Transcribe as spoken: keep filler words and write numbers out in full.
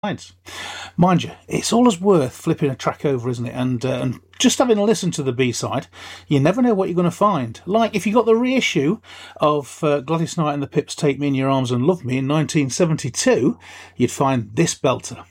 Mind you, it's always worth flipping a track over, isn't it? And, uh, and just having a listen to the B-side, you never know what you're going to find. Like, if you got the reissue of uh, Gladys Knight and the Pips' Take Me in Your Arms and Love Me in nineteen seventy-two, you'd find this belter.